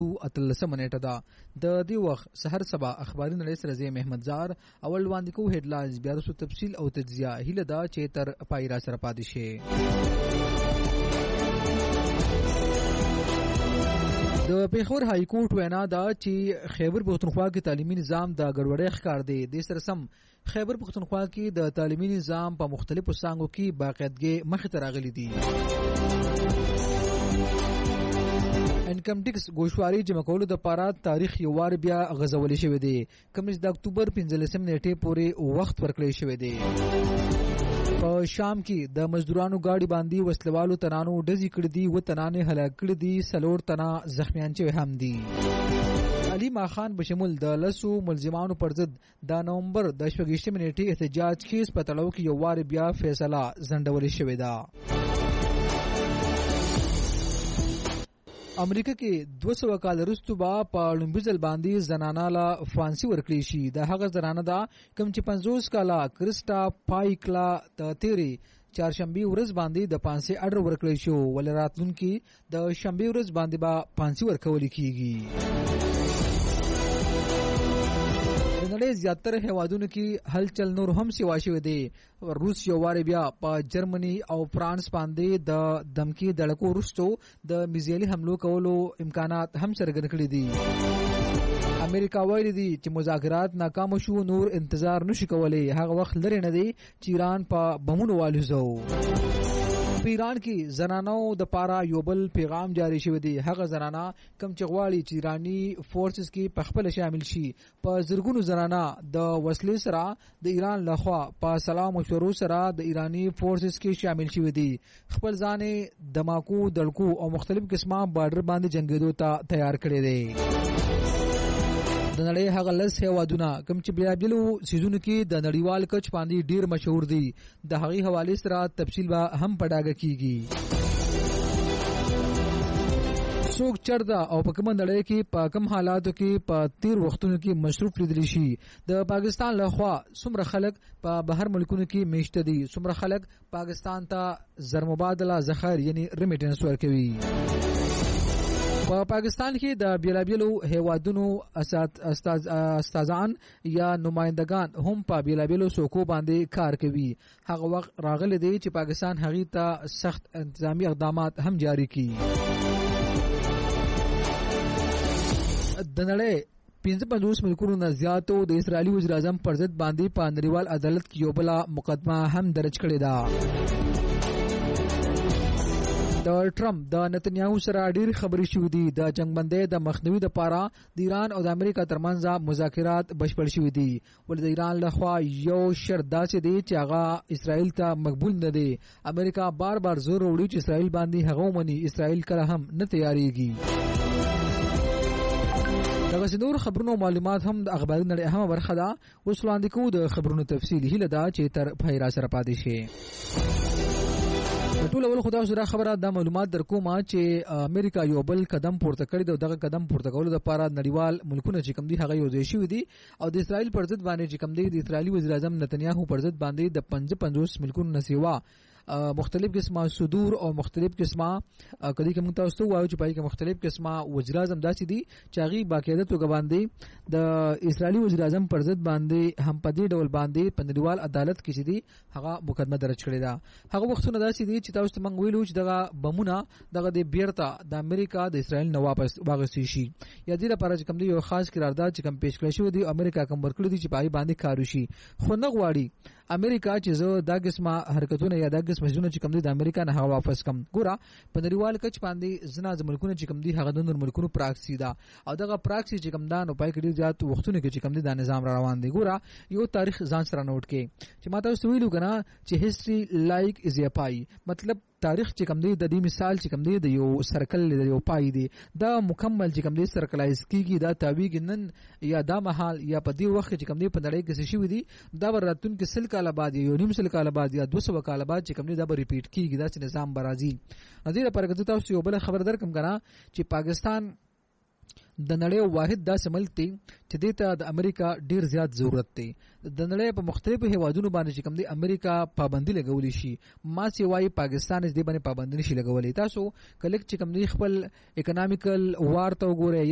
اتلسمه نیټه ده د دې وخت سحر سبا اخباري نړۍ سره زی محمد زار اول وړاندې کو هډلاینز بیا رسو تفصیل او تجزیه هله دا چې تر پای را سره پاتې شي. د پیښور های کورټ وینا دا چې خیبر پښتونخوا کې تعلیمي نظام د ګډوډۍ ښکار دی. د سره سم خیبر پښتونخوا کې د تعلیمي نظام په مختلفو څانګو کې باقاعدګي مخ ته راغلي دي. انکم ټیکس ګوشواري جمع کولو د پاره تاریخ یو وار بیا غزولې شوې دی. کوم د اکتوبر 15 نیټه پورې وخت ورکړی شوی دی. په شام کې د مزدورانو گاډي باندې وسلوالو تنانو ډزې کړې دي و تنانه هلاک کړې دي سلور تنا زخمیان چې هم دي. علي ماخان بشمول د لسو ملزمانو پر ضد د نومبر د 28 نیټه احتجاج کیس په تړاو کې یو وار بیا فیصله ځنډول شوې ده. امریکا کې 200 کال وروسته با په لومبیزل باندې زنانه لا فانسي ورکړي شي. د هغه زنانه دا کوم چې 50 کاله کرسټا پایکلا ته تیری چهارشنبه ورځ باندې د پانسي اډر ورکړي شو ول راتلونکي د شنبه ورځ باندې با پانسي ورکول کیږي. د نړۍ زیاتره هیوادونو کې هلچل نور هم سیوا شوی دی. روس یو وار بیا په جرمني او فرانس باندې د دمکی دړکو وروسته د میزایلي حملو کولو امکانات هم څرګند کړي دي. امریکا ویلي دي چې مذاکرات ناکام شو نور انتظار نشي کولای. هغه وخت لري نه دی چې ایران په بمونو والوزو. په ایران کې زنانو د پاره یو بل پیغام جاری شوی دی. هغه زنانه کم چې غواړي چې ایرانی فورسز کې په خپل شامل شي په زرګونو زنانه د وسلې سره د ایران لخوا په سلام مشورو سره د ایرانی فورسز کې شامل شوی دي. خپل ځان دماکو دړکو او مختلف قسمه بارډر باندې جنگیدو ته تیار کړي دي. د نړۍ هغه لس هیوادونه کوم چې بیلابیلو سیزونو کې د نړیوال کچ باندې ډیر مشهور دي د هغې حواله سره تفصیل به هم پډاګه کیږي. څوک چردا او په کوم نړۍ کې په کوم حالاتو کې په تیر وختونو کې مصروف لیدل شي. د پاکستان لخوا څومره خلک په بهر ملکونو کې میشته دي څومره خلک پاکستان ته زر مبادله ذخایر یعنی ریمیټنس ورکوي. په پاکستان کې د بیلابیلو هیوادونو استادان یا نمائندگان هم په بیلابیلو سوکو باندې کار کوي. هغه وخت راغلی دی چې پاکستان هغه ته سخت انتظامی اقدامات هم جاری کړي. د نړۍ 55 ملکونو نه زیاتو د اسرائیلي وزیر اعظم پر ضد باندې په نړیوال عدالت کې یو بل مقدمه هم درج کړې ده. د ټرمپ د نتنیاهو سره ډېر خبرې شوې دي. د جنگبندۍ د مخنیوي لپاره د ایران او د امریکا ترمنځ مذاکرات بشپړ شوي دي. ولې د ایران لخوا یو شرط داسې دی چې هغه اسرائیل ته مقبول نه دی. امریکا بار بار زور وړي چې اسرائیل باندې هغه ومني. اسرائیل کله هم نه تیاریږي. دغه نور خبرونو معلومات هم د اخباري نړۍ اهمه برخه ده. اوس وړاندې کوو د خبرونو تفصیل. هیله ده چې تر پای را سره پاتې شئ. ټول اول خدای سره خبره د معلومات درکوم چې امریکا یو بل قدم پورته کړی دی. دغه قدم پورته کولو لپاره نړیوال ملکونه چې کوم دي هغه یو ځای شوي دي او د اسرائیل پر ضد باندې چې کوم دی د اسرائیلي وزیر اعظم نتنیاهو پر ضد باندې د 55 ملکونو نه سیوا مختلف قسمه صدور او مختلف قسمه کدی کوم تاسو وایو چې پای کې مختلف قسمه وزیر اعظم داسې دي چې هغه باقاعده توګه باندې د اسرائیلي وزیر اعظم پر ضد باندې هم په دې ډول باندې په نړیوال عدالت کې چې دي هغه مقدمه درج کړې ده. هغه وختونه داسې دي چې تاسو ته موږ ویلو چې دغه بمونه دغه د بیرته د امریکا د اسرائیل نه واپس واغستې شي. یا دې لپاره چې کوم دی یو خاص قرارداد چې کوم پیش کړی شو دی امریکا کوم ورکړي دي چې پای باندې کار وشي. خو نه غواړي امریکا چې زه دا قسمه حرکتونه یا دا قسمه ځونه چې کوم دي د امریکا نه هغه واپس کم. ګوره په نړیوال کچ باندې زنا د ملکونو چې کوم دي هغه د نور ملکونو پراکسی ده او دغه پراکسی چې کوم دا نو پای کې زیات وختونه کې چې کوم دي دا نظام را روان دی. ګوره یو تاریخ ځان سره نوٹ کې چې ماته اوس ویلو کنه چې هیستوري لایک از ا پای مطلب تاریخ چې کوم دی د دې مثال چې کوم دی د یو سرکل د یو پای دی دا مکمل چې کوم دی سرکلایز کیږي دا تاویږي نن یا دا محال یا په دې وخت چې کوم دی په نړۍ کې څه شوی دی دا وراتون کې سل کال بعد یو نیم سل کال بعد یا 200 کال بعد چې کوم دی دا به ریپیټ کیږي دا چې نظام برازي. نظیر لپاره که تاسو یو بل خبر درکم کنه چې پاکستان د نړۍ واحد داسې ملک دی چې دې ته د امریکا ډیر زیات ضرورت دی. د نړۍ په مختلفو هیوادونو باندې چې کوم دی امریکا پابندي لګولې شي ما سی وايي پاکستان دې باندې پابندي نشي لګولې. تاسو کله چې کوم دی خپل اکونومیکل وار ته وګورئ